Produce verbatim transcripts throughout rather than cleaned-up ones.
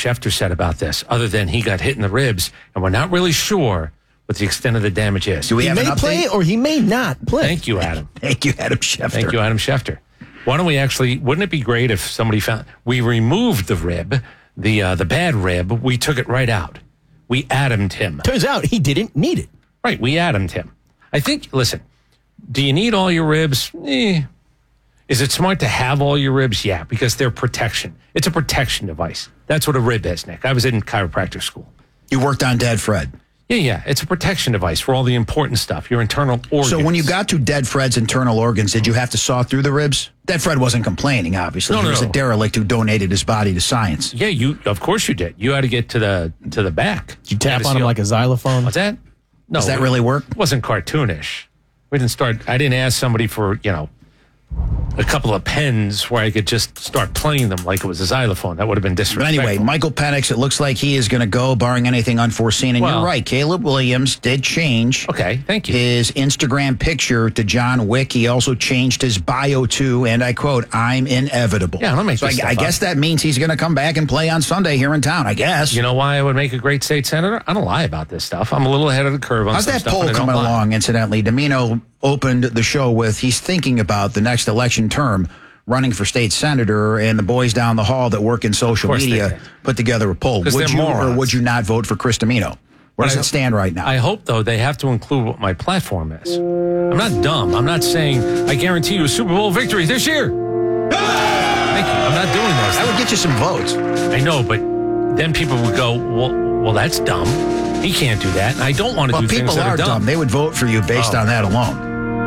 Schefter said about this, other than he got hit in the ribs, and we're not really sure what the extent of the damage is. Do we he have may an update? play or he may not play. Thank you, Adam. Thank you, Adam Schefter. Thank you, Adam Schefter. Why don't we actually, wouldn't it be great if somebody found, we removed the rib, the uh, the bad rib, we took it right out. We atomed him. Turns out he didn't need it. Right, we atomed him. I think, listen, do you need all your ribs? Eh. Is it smart to have all your ribs? Yeah, because they're protection. It's a protection device. That's what a rib is, Nick. I was in chiropractic school. You worked on Dead Fred. Yeah, yeah. It's a protection device for all the important stuff, your internal organs. So when you got to Dead Fred's internal organs, did you have to saw through the ribs? Dead Fred wasn't complaining, obviously. No, he no, was no. a derelict who donated his body to science. Yeah, you. Of course you did. You had to get to the to the back. Did you tap had to on see him all- like a xylophone? What's that? No. Does that really work? It wasn't cartoonish. We didn't start. I didn't ask somebody for, you know, a couple of pens where I could just start playing them like it was a xylophone. That would have been But disrespectful. anyway, Michael Penix, it looks like he is going to go, barring anything unforeseen. And Well- you're right, Caleb Williams did change Okay, thank you. his Instagram picture to John Wick. He also changed his bio to, and I quote, "I'm inevitable." Yeah, don't make so I, this stuff I guess up. that means he's going to come back and play on Sunday here in town, I guess. You know why I would make a great state senator? I don't lie about this stuff. I'm a little ahead of the curve on How's some that stuff, poll and I don't coming lie. along, incidentally? Domino opened the show with he's thinking about the next election term running for state senator, and the boys down the hall that work in social course they media did. put together a poll. 'Cause Would they're you or morons. would you not vote for Chris Domino? Where does I- it stand right now? I hope, though, they have to include what my platform is. I'm not dumb. I'm not saying, I guarantee you a Super Bowl victory this year. Thank you. I'm not doing those That would get you some votes. I know, but then people would go, well, well, that's dumb. He can't do that. And I don't want to Well, do people things that are are dumb. dumb. They would vote for you based Oh. on that alone.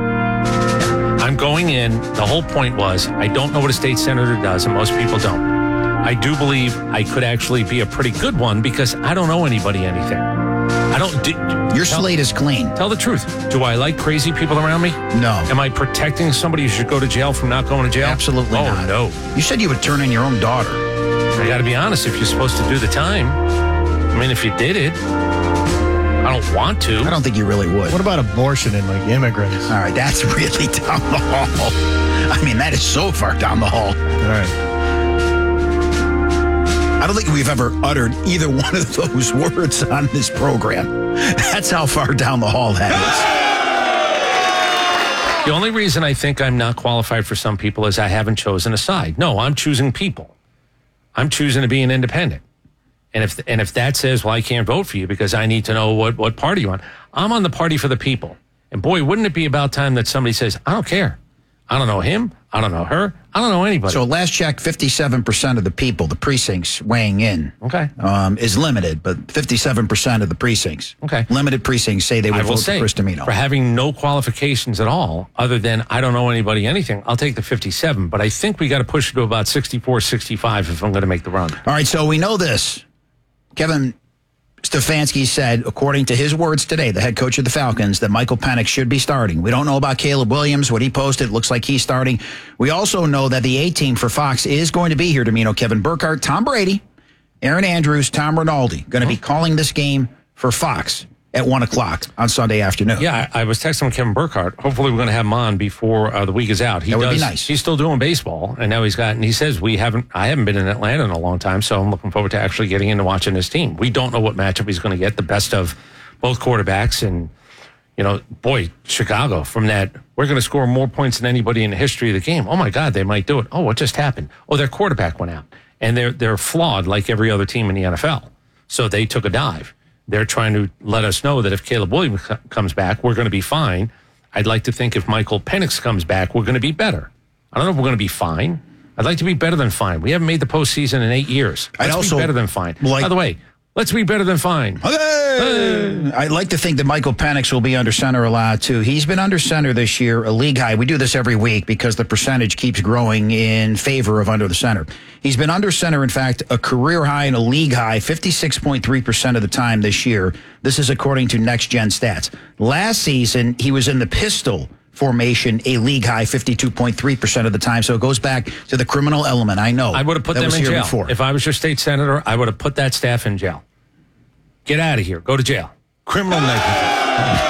I'm going in. The whole point was I don't know what a state senator does, and most people don't. I do believe I could actually be a pretty good one because I don't know anybody anything. I don't. Do, Your tell, slate is clean. Tell the truth. Do I like crazy people around me? No. Am I protecting somebody who should go to jail from not going to jail? Absolutely oh, not. no. You said you would turn in your own daughter. I got to be honest. If you're supposed to do the time, I mean, if you did it, I don't want to. I don't think you really would. What about abortion and like immigrants? All right, that's really down the hall. I mean, that is so far down the hall. All right. I don't think we've ever uttered either one of those words on this program. That's how far down the hall that The only reason I think I'm not qualified for some people is I haven't chosen a side. No, I'm choosing people. I'm choosing to be an independent. And if and if that says, well, I can't vote for you because I need to know what, what party you're on, I'm on the party for the people. And boy, wouldn't it be about time that somebody says, I don't care. I don't know him. I don't know her. I don't know anybody. is. So last check, fifty-seven percent of the people, the precincts weighing in, Okay. um, is limited, but fifty-seven percent of the precincts, Okay. limited precincts, say they would I will vote say, for Chris Domino. for having no qualifications at all, other than I don't know anybody, anything, I'll take the fifty-seven. But I think we got to push it to about sixty-four, sixty-five if I'm going to make the run. All right, so we know this. Kevin Stefanski said, according to his words today, the head coach of the Falcons, that Michael Penix should be starting. We don't know about Caleb Williams. What he posted looks like he's starting. We also know that the A-team for Fox is going to be here, Domino. Kevin Burkhardt, Tom Brady, Aaron Andrews, Tom Rinaldi, going to be calling this game for Fox at one o'clock on Sunday afternoon. Yeah, I, I was texting Kevin Burkhardt. Hopefully, we're going to have him on before uh, the week is out. He That would be does, nice. He's still doing baseball, and now he's got. And he says we haven't. I haven't been in Atlanta in a long time, so I'm looking forward to actually getting into watching his team. We don't know what matchup he's going to get. The best of both quarterbacks, and you know, boy, Chicago from that. We're going to score more points than anybody in the history of the game. Oh my God, they might do it. Oh, what just happened? Oh, their quarterback went out, and they're they're flawed like every other team in the N F L. So they took a dive. They're trying to let us know that if Caleb Williams c- comes back, we're going to be fine. I'd like to think if Michael Penix comes back, we're going to be better. I don't know if we're going to be fine. I'd like to be better than fine. We haven't made the postseason in eight years. I'd Let's also be better than fine. like- By the way, let's be better than fine. Hey! I'd like to think that Michael Penix will be under center a lot, too. He's been under center this year, a league high. We do this every week because the percentage keeps growing in favor of under the center. He's been under center, in fact, a career high and a league high fifty-six point three percent of the time this year. This is according to Next Gen Stats. Last season, he was in the pistol formation, a league high fifty-two point three percent of the time. So it goes back to the criminal element. I know. I would have put that them was in here jail. before. If I was your state senator, I would have put that staff in jail. Get out of here. Go to jail. Criminal negligence.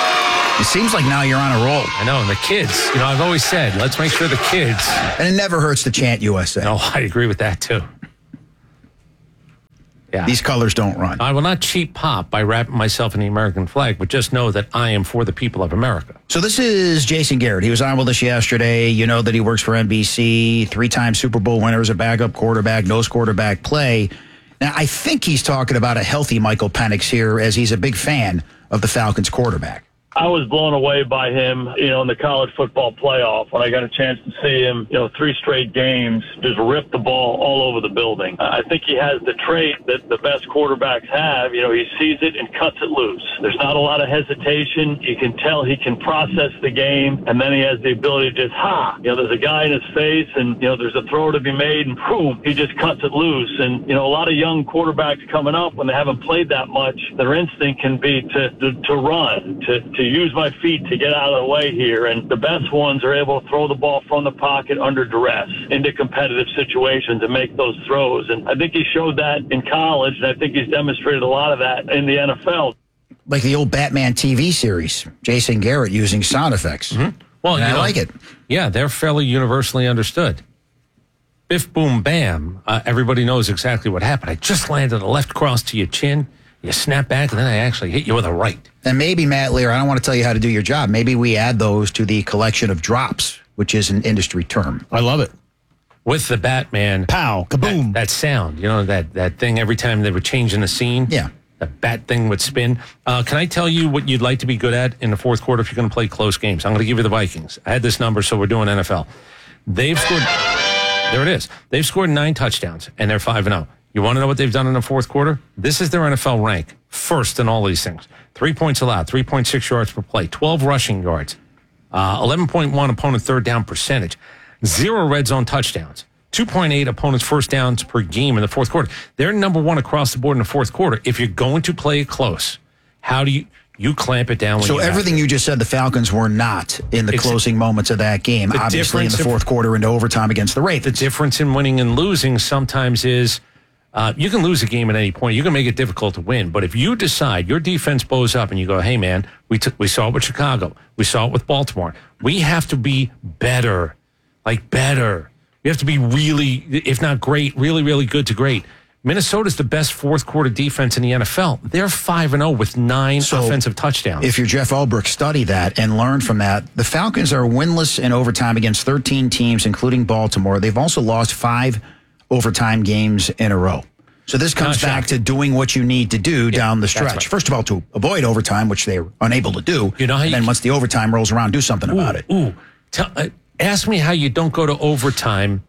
It seems like now you're on a roll. I know. And the kids, you know, I've always said, let's make sure the kids. And it never hurts to chant U S A. No, I agree with that too. Yeah. These colors don't run. I will not cheap pop by wrapping myself in the American flag, but just know that I am for the people of America. So this is Jason Garrett. He was on with us yesterday. You know that he works for N B C, three-time Super Bowl winner as a backup quarterback, knows quarterback play. Now, I think he's talking about a healthy Michael Penix here, as he's a big fan of the Falcons quarterback. I was blown away by him, you know, in the college football playoff when I got a chance to see him, you know, three straight games, just rip the ball all over the building. I think he has the trait that the best quarterbacks have. You know, he sees it and cuts it loose. There's not a lot of hesitation. You can tell he can process the game, and then he has the ability to just, ha, you know, there's a guy in his face, and, you know, there's a throw to be made, and boom, he just cuts it loose. And, you know, a lot of young quarterbacks coming up, when they haven't played that much, their instinct can be to, to, to run, to, to use my feet to get out of the way here. And the best ones are able to throw the ball from the pocket under duress into competitive situations and make those throws. And I think he showed that in college, and I think he's demonstrated a lot of that in the N F L. Like the old Batman T V series, Jason Garrett using sound effects. Mm-hmm. Well, and you I know, like it. Yeah, they're fairly universally understood. Biff, boom, bam. Uh, everybody knows exactly what happened. I just landed a left cross to your chin. You snap back, and then I actually hit you with a right. And maybe, Matt Lear, I don't want to tell you how to do your job. Maybe we add those to the collection of drops, which is an industry term. I love it. With the Batman. Pow, kaboom. That, that sound, you know, that, that thing every time they were changing the scene. Yeah. The bat thing would spin. Uh, can I tell you what you'd like to be good at in the fourth quarter if you're going to play close games? I'm going to give you the Vikings. I had this number, so we're doing N F L. They've scored, there it is. They've scored nine touchdowns, and they're five and oh. You want to know what they've done in the fourth quarter? This is their N F L rank, first in all these things. Three points allowed, three point six yards per play, twelve rushing yards, uh, eleven point one opponent third down percentage, zero red zone touchdowns, two point eight opponents first downs per game in the fourth quarter. They're number one across the board in the fourth quarter. If you're going to play it close, how do you you clamp it down? When so you everything you just said, the Falcons were not in the It's, closing moments of that game. Obviously, in the fourth in, quarter into overtime against the Ravens. The difference in winning and losing sometimes is. Uh, you can lose a game at any point. You can make it difficult to win. But if you decide your defense bows up and you go, hey, man, we t- we saw it with Chicago. We saw it with Baltimore. We have to be better, like better. We have to be really, if not great, really, really good to great. Minnesota's the best fourth quarter defense in the N F L. They're five and oh with nine so offensive touchdowns. If you're Jeff Ulbrich, study that and learn from that. The Falcons are winless in overtime against thirteen teams, including Baltimore. They've also lost five overtime games in a row. So this comes back to doing what you need to do yeah, down the stretch. Right. First of all, to avoid overtime, which they're unable to do. You know how and you then once the overtime rolls around, do something ooh, about it. Ooh, Tell, uh, ask me how you don't go to overtime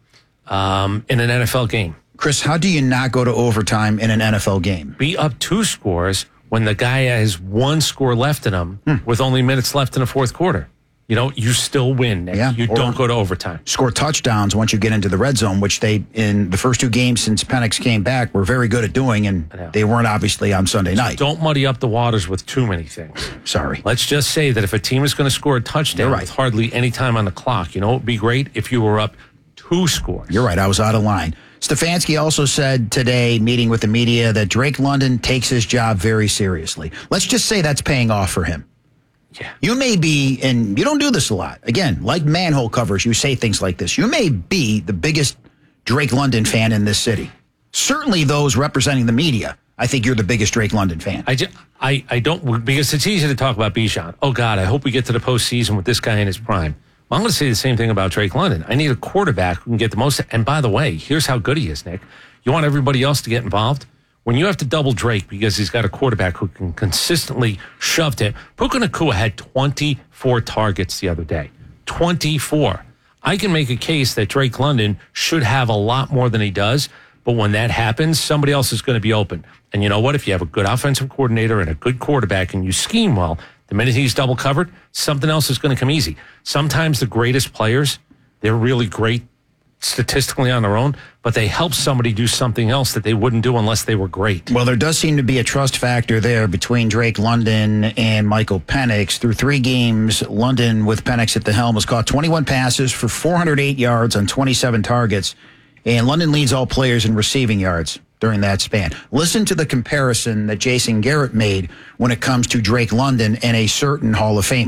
um, in an N F L game. Chris, how do you not go to overtime in an N F L game? Be up two scores when the guy has one score left in him hmm. with only minutes left in the fourth quarter. You know, you still win. Nick. Yeah, you don't go to overtime. Score touchdowns once you get into the red zone, which they, in the first two games since Penix came back, were very good at doing, and they weren't obviously on Sunday night. Don't muddy up the waters with too many things. Sorry. Let's just say that if a team is going to score a touchdown right. with hardly any time on the clock, you know, it would be great if you were up two scores. You're right. I was out of line. Stefanski also said today, meeting with the media, that Drake London takes his job very seriously. Let's just say that's paying off for him. Yeah. You may be, and you don't do this a lot. Again, like manhole covers, you say things like this. You may be the biggest Drake London fan in this city. Certainly those representing the media, I think you're the biggest Drake London fan. I, just, I, I don't, because it's easy to talk about Bijan. Oh, God, I hope we get to the postseason with this guy in his prime. Well, I'm going to say the same thing about Drake London. I need a quarterback who can get the most. And by the way, here's how good he is, Nick. You want everybody else to get involved? When you have to double Drake because he's got a quarterback who can consistently shove him. Puka Nacua had twenty-four targets the other day. twenty-four. I can make a case that Drake London should have a lot more than he does, but when that happens, somebody else is going to be open. And you know what? If you have a good offensive coordinator and a good quarterback and you scheme well, the minute he's double covered, something else is going to come easy. Sometimes the greatest players, they're really great statistically on their own, but they help somebody do something else that they wouldn't do unless they were great. Well, there does seem to be a trust factor there between Drake London and Michael Penix. Through three games, London with Penix at the helm has caught twenty-one passes for four hundred eight yards on twenty-seven targets, and London leads all players in receiving yards during that span. Listen to the comparison that Jason Garrett made when it comes to Drake London and a certain Hall of Famer.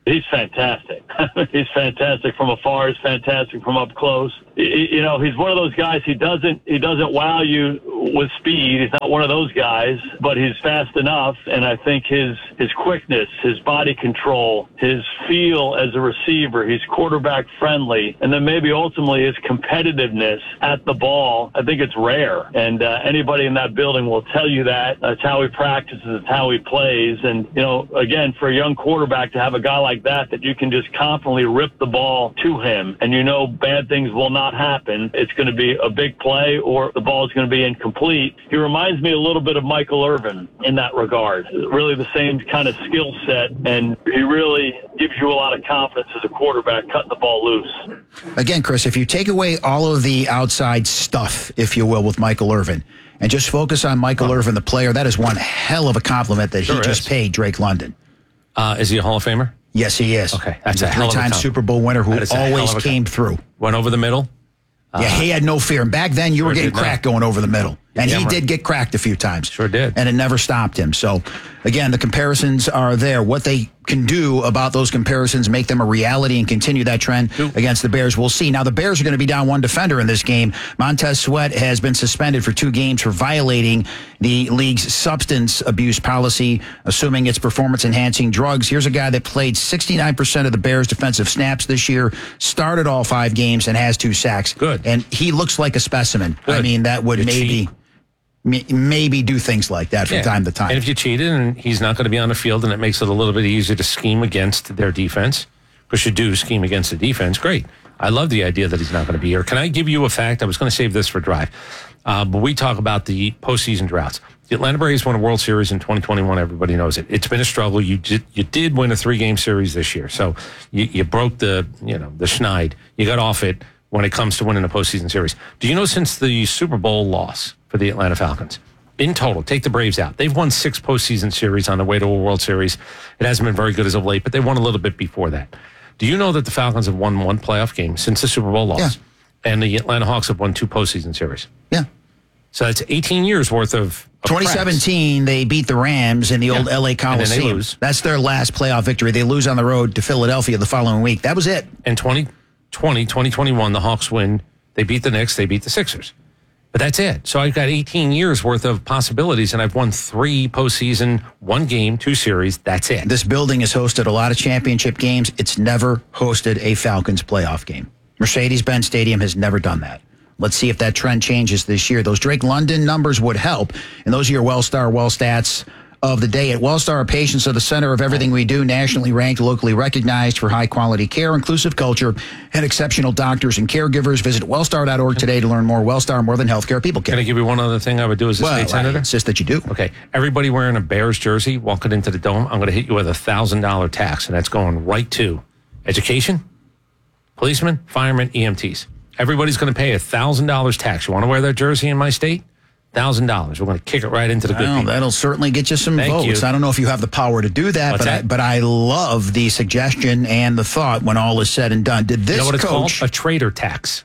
he's fantastic. He's fantastic from afar. He's fantastic from up close. You know, he's one of those guys. He doesn't he doesn't wow you with speed. He's not one of those guys, but he's fast enough. And I think his his quickness, his body control, his feel as a receiver, he's quarterback friendly, and then maybe ultimately his competitiveness at the ball. I think it's rare, and uh, anybody in that building will tell you that. That's how he practices. It's how he plays. And you know, again, for a young quarterback to have a guy like that that you can just confidently rip the ball to him, and you know bad things will not happen. It's going to be a big play, or the ball is going to be incomplete. He reminds me a little bit of Michael Irvin in that regard. Really the same kind of skill set, and he really gives you a lot of confidence as a quarterback cutting the ball loose. Again, Chris, if you take away all of the outside stuff, if you will, with Michael Irvin, and just focus on Michael oh. Irvin, the player, that is one hell of a compliment that sure he just is. paid Drake London. Uh, is he a Hall of Famer? Yes, he is. Okay, that's He's a three-time Super Bowl winner who always came through. Went over the middle. Yeah, uh, he had no fear. And back then, you sure were getting cracked going over the middle. And he did get cracked a few times. Sure did. And it never stopped him. So, again, the comparisons are there. What they can do about those comparisons, make them a reality and continue that trend Ooh. against the Bears, we'll see. Now, the Bears are going to be down one defender in this game. Montez Sweat has been suspended for two games for violating the league's substance abuse policy, assuming it's performance-enhancing drugs. Here's a guy that played sixty-nine percent of the Bears' defensive snaps this year, started all five games, and has two sacks. Good. And he looks like a specimen. Good. I mean, that would You're maybe... cheap. Maybe do things like that from yeah. time to time. And if you cheated and he's not going to be on the field and it makes it a little bit easier to scheme against their defense, because you do scheme against the defense, great. I love the idea that he's not going to be here. Can I give you a fact? I was going to save this for Drive. Uh, but we talk about the postseason droughts. The Atlanta Braves won a World Series in twenty twenty-one. Everybody knows it. It's been a struggle. You did, you did win a three-game series this year. So you, you broke the, you know, the schneid. You got off it when it comes to winning a postseason series. Do you know since the Super Bowl loss for the Atlanta Falcons, in total, take the Braves out, they've won six postseason series on the way to a World Series. It hasn't been very good as of late, but they won a little bit before that. Do you know that the Falcons have won one playoff game since the Super Bowl loss? Yeah. And the Atlanta Hawks have won two postseason series. Yeah. So that's eighteen years worth of, of twenty seventeen, cracks. They beat the Rams in the old yeah. L A Coliseum. That's their last playoff victory. They lose on the road to Philadelphia the following week. That was it. And twenty twenty, twenty twenty-one, the Hawks win. They beat the Knicks. They beat the Sixers. But that's it. So I've got eighteen years worth of possibilities, and I've won three postseason, one game, two series. That's it. This building has hosted a lot of championship games. It's never hosted a Falcons playoff game. Mercedes-Benz Stadium has never done that. Let's see if that trend changes this year. Those Drake London numbers would help. And those are your Wellstar Well Stats of the day. At Wellstar, patients are the center of everything we do, nationally ranked, locally recognized for high-quality care, inclusive culture, and exceptional doctors and caregivers. Visit wellstar dot org today to learn more. Wellstar, more than healthcare people care. Can I give you one other thing I would do as a well, state senator? I insist that you do. Okay. Everybody wearing a Bears jersey, walking into the Dome, I'm going to hit you with a one thousand dollars tax, and that's going right to education, policemen, firemen, E M Ts. Everybody's going to pay a one thousand dollars tax. You want to wear that jersey in my state? one thousand dollars. We're going to kick it right into the good well, people. That'll certainly get you some Thank votes. You. I don't know if you have the power to do that, What's but that? I, but I love the suggestion and the thought when all is said and done. Did this you know what it's coach called? A trader tax.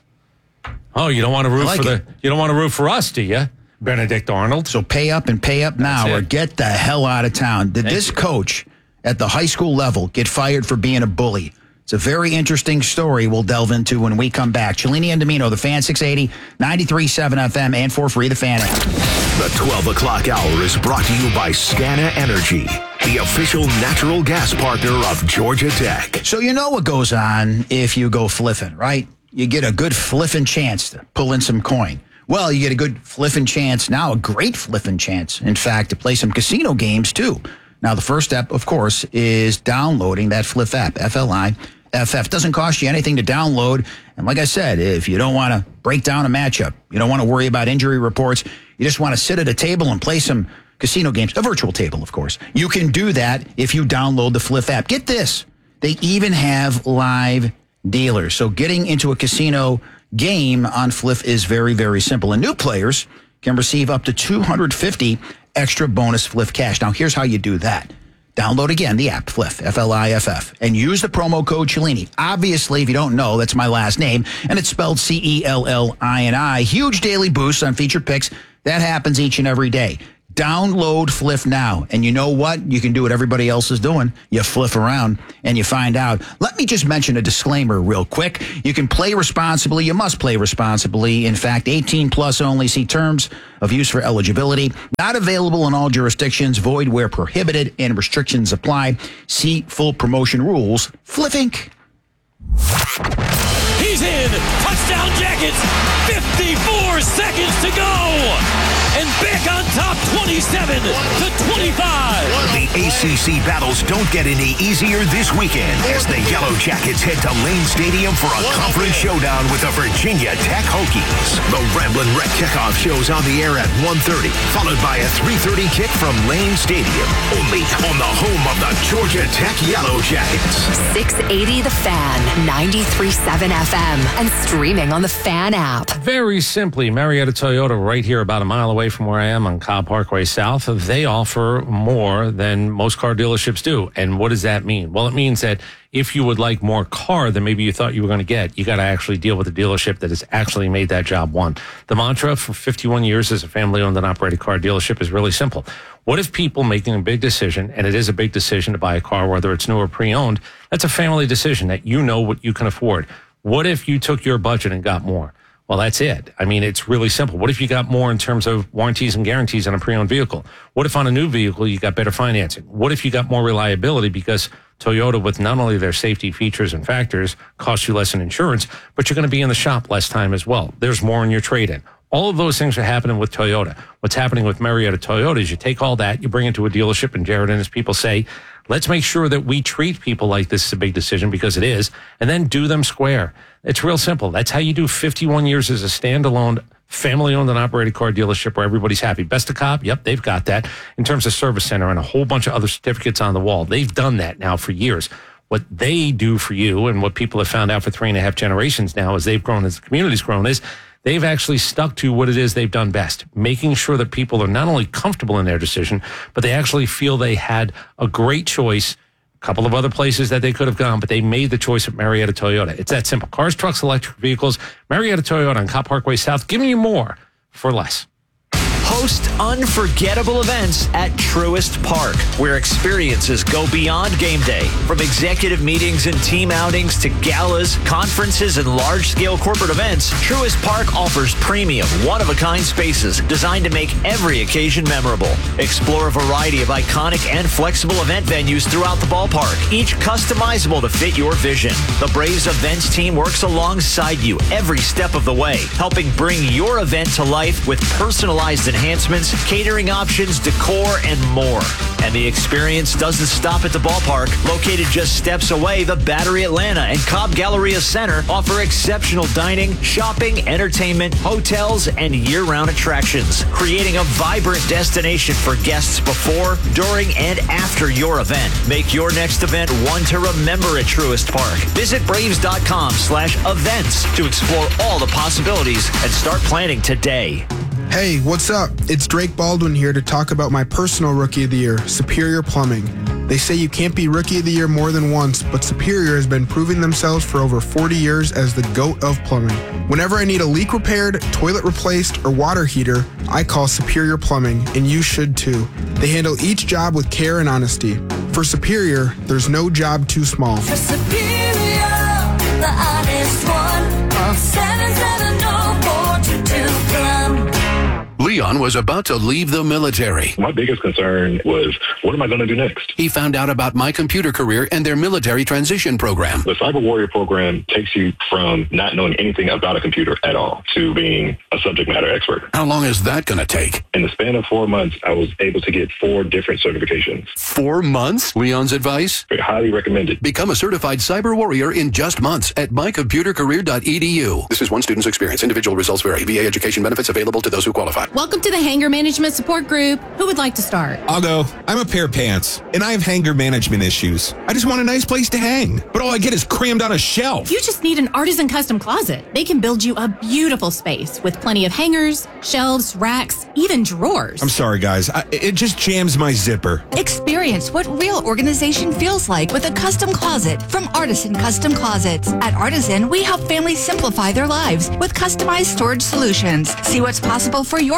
Oh, you don't want to root like for it. the you don't want to root for us, do you? Benedict Arnold. So pay up and pay up now or get the hell out of town. Did Thank this you. coach at the high school level get fired for being a bully? It's a very interesting story we'll delve into when we come back. Cellini and Domino, the Fan six eighty, ninety-three point seven F M, and for free, the Fan app. The twelve o'clock hour is brought to you by Scana Energy, the official natural gas partner of Georgia Tech. So you know what goes on if you go fliffing, right? You get a good fliffing chance to pull in some coin. Well, you get a good fliffing chance now, a great fliffing chance, in fact, to play some casino games, too. Now, the first step, of course, is downloading that Fliff app, F L I F F. Doesn't cost you anything to download. And like I said, if you don't want to break down a matchup, you don't want to worry about injury reports, you just want to sit at a table and play some casino games, a virtual table, of course. You can do that if you download the Fliff app. Get this. They even have live dealers. So getting into a casino game on Fliff is very, very simple. And new players can receive up to two hundred fifty extra bonus Fliff cash. Now, here's how you do that. Download again the app, Fliff, F L I F F, and use the promo code Cellini. Obviously, if you don't know, that's my last name, and it's spelled C E L L I N I. Huge daily boosts on featured picks. That happens each and every day. Download Fliff now. And you know what? You can do what everybody else is doing. You fliff around and you find out. Let me just mention a disclaimer real quick. You can play responsibly. You must play responsibly. In fact, eighteen plus only. See terms of use for eligibility. Not available in all jurisdictions. Void where prohibited and restrictions apply. See full promotion rules. Fliffink. He's in. Touchdown Jackets. fifty-four seconds to go. And back on top twenty-seven to twenty-five. The A C C battles don't get any easier this weekend as the Yellow Jackets head to Lane Stadium for a conference showdown with the Virginia Tech Hokies. The Ramblin' Wreck kickoff show's on the air at one thirty, followed by a three thirty kick from Lane Stadium. Only on the home of the Georgia Tech Yellow Jackets. six eighty The Fan, ninety-three point seven F M, and streaming on the Fan app. Very simply, Marietta Toyota, right here about a mile away from where I am on Cobb Parkway South, they offer more than most car dealerships do. And what does that mean? Well, it means that if you would like more car than maybe you thought you were going to get, you got to actually deal with a dealership that has actually made that job one. The mantra for fifty-one years as a family-owned and operated car dealership is really simple. What if people making a big decision, and it is a big decision to buy a car, whether it's new or pre-owned, that's a family decision that you know what you can afford. What if you took your budget and got more? Well, that's it. I mean, it's really simple. What if you got more in terms of warranties and guarantees on a pre-owned vehicle? What if on a new vehicle you got better financing? What if you got more reliability because Toyota, with not only their safety features and factors, costs you less in insurance, but you're going to be in the shop less time as well. There's more in your trade-in. All of those things are happening with Toyota. What's happening with Marietta Toyota is you take all that, you bring it to a dealership, and Jared and his people say, let's make sure that we treat people like this is a big decision, because it is, and then do them square. It's real simple. That's how you do fifty-one years as a standalone, family-owned and operated car dealership where everybody's happy. Best of Cop, yep, they've got that. In terms of service center and a whole bunch of other certificates on the wall, they've done that now for years. What they do for you, and what people have found out for three and a half generations now as they've grown, as the community's grown, is they've actually stuck to what it is they've done best, making sure that people are not only comfortable in their decision, but they actually feel they had a great choice. A couple of other places that they could have gone, but they made the choice at Marietta Toyota. It's that simple. Cars, trucks, electric vehicles. Marietta Toyota on Cobb Parkway South, giving you more for less. Host unforgettable events at Truist Park, where experiences go beyond game day. From executive meetings and team outings to galas, conferences, and large-scale corporate events, Truist Park offers premium, one-of-a-kind spaces designed to make every occasion memorable. Explore a variety of iconic and flexible event venues throughout the ballpark, each customizable to fit your vision. The Braves events team works alongside you every step of the way, helping bring your event to life with personalized enhancements, catering options, decor, and more. And the experience doesn't stop at the ballpark. Located just steps away, the Battery Atlanta and Cobb Galleria Center offer exceptional dining, shopping, entertainment, hotels, and year-round attractions, creating a vibrant destination for guests before, during, and after your event. Make your next event one to remember at Truist Park. Visit Braves.com slash events to explore all the possibilities and start planning today. Hey, what's up? It's Drake Baldwin here to talk about my personal Rookie of the Year, Superior Plumbing. They say you can't be Rookie of the Year more than once, but Superior has been proving themselves for over forty years as the GOAT of plumbing. Whenever I need a leak repaired, toilet replaced, or water heater, I call Superior Plumbing, and you should too. They handle each job with care and honesty. For Superior, there's no job too small. For Superior, the honest one, call seven seven zero four two two Plum. Leon was about to leave the military. My biggest concern was, what am I going to do next? He found out about My Computer Career and their military transition program. The Cyber Warrior program takes you from not knowing anything about a computer at all to being a subject matter expert. How long is that going to take? In the span of four months, I was able to get four different certifications. Four months? Leon's advice? I highly recommend it. Become a certified Cyber Warrior in just months at my computer career dot e d u. This is one student's experience. Individual results vary. V A education benefits available to those who qualify. Welcome to the Hanger Management Support Group. Who would like to start? I'll go. I'm a pair of pants, and I have hanger management issues. I just want a nice place to hang, but all I get is crammed on a shelf. You just need an Artisan custom closet. They can build you a beautiful space with plenty of hangers, shelves, racks, even drawers. I'm sorry, guys. I, it just jams my zipper. Experience what real organization feels like with a custom closet from Artisan Custom Closets. At Artisan, we help families simplify their lives with customized storage solutions. See what's possible for your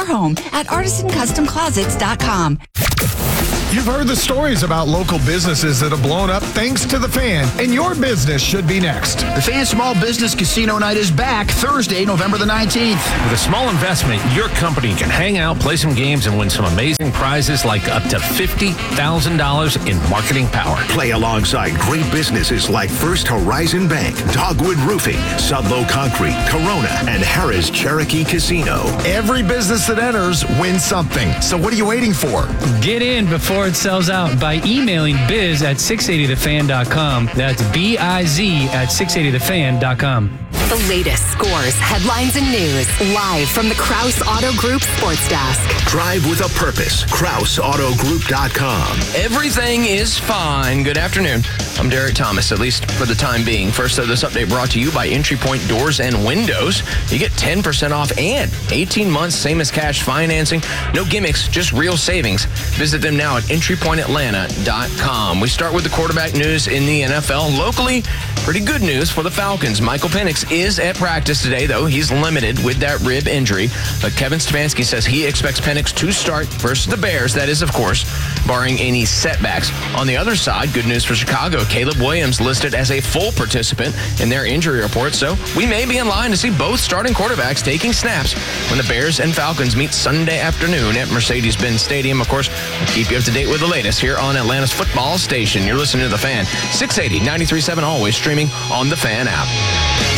home at artisan custom closets dot com. You've heard the stories about local businesses that have blown up thanks to the Fan, and your business should be next. The Fan Small Business Casino Night is back Thursday, November the nineteenth. With a small investment, your company can hang out, play some games, and win some amazing prizes like up to fifty thousand dollars in marketing power. Play alongside great businesses like First Horizon Bank, Dogwood Roofing, Sudlow Concrete, Corona, and Harrah's Cherokee Casino. Every business that enters wins something. So what are you waiting for? Get in before it sells out by emailing biz at six eighty the fan dot com. That's B I Z at six eighty the fan dot com. The latest scores, headlines, and news live from the Kraus Auto Group Sports Desk. Drive with a purpose. Kraus Auto Group dot com. Everything is fine. Good afternoon. I'm Derek Thomas, at least for the time being. First of this update brought to you by Entry Point Doors and Windows. You get ten percent off and eighteen months, same as cash financing. No gimmicks, just real savings. Visit them now at entry point atlanta dot com. We start with the quarterback news in the N F L. Locally, pretty good news for the Falcons. Michael Penix is at practice today, though. He's limited with that rib injury. But Kevin Stefanski says he expects Penix to start versus the Bears. That is, of course, barring any setbacks. On the other side, good news for Chicago. Caleb Williams listed as a full participant in their injury report. So we may be in line to see both starting quarterbacks taking snaps when the Bears and Falcons meet Sunday afternoon at Mercedes-Benz Stadium. Of course, we'll keep you up to date with the latest here on Atlanta's football station. You're listening to The Fan. six eighty, ninety-three point seven, always streaming on the Fan app.